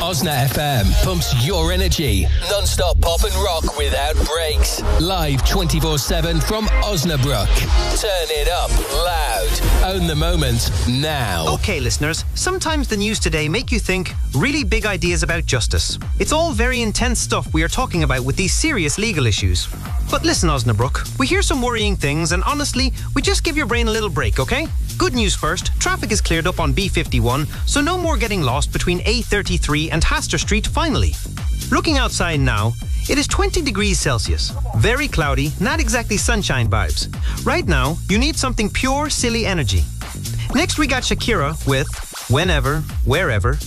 Osna FM pumps your energy. Non-stop pop and rock without breaks. Live 24/7 from Osnabrück. Turn it up loud. Own the moment now. Okay, listeners, sometimes the news today make you think really big ideas about justice. It's all very intense stuff we are talking about with these serious legal issues. But listen, Osnabrück, we hear some worrying things and honestly, we just give your brain a little break, okay? Good news first, traffic is cleared up on B51, so no more getting lost between A33 and Haster Street finally. Looking outside now, it is 20 degrees Celsius. Very cloudy, not exactly sunshine vibes. Right now, you need something pure, silly energy. Next we got Shakira with Whenever, Wherever,